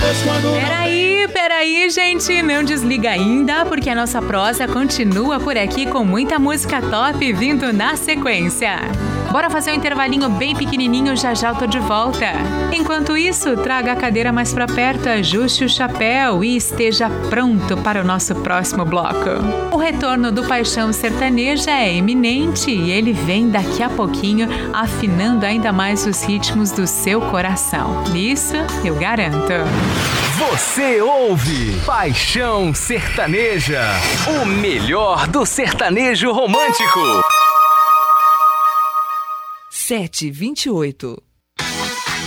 Peraí, gente, não desliga ainda, porque a nossa prosa continua por aqui com muita música top vindo na sequência. Bora fazer um intervalinho bem pequenininho, já já eu tô de volta. Enquanto isso, traga a cadeira mais pra perto, ajuste o chapéu e esteja pronto para o nosso próximo bloco. O retorno do Paixão Sertaneja é iminente e ele vem daqui a pouquinho, afinando ainda mais os ritmos do seu coração. Isso eu garanto. Você ouve Paixão Sertaneja, o melhor do sertanejo romântico. 7h28.